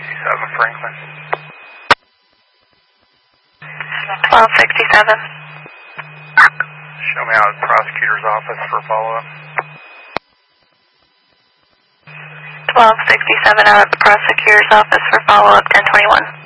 Franklin. 1267. Show me out at the prosecutor's office for follow-up. 1267 out at the prosecutor's office for follow-up, 1021.